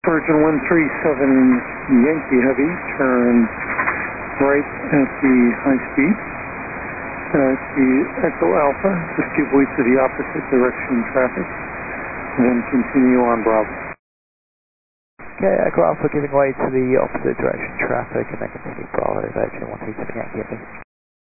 Virgin 137 Yankee Heavy, turn right at the high speed. The Echo Alpha, just give way to the opposite direction traffic, and then continue on Bravo. Okay, Echo Alpha giving way to the opposite direction traffic, and then continue Bravo, Virgin 137 Yankee Heavy.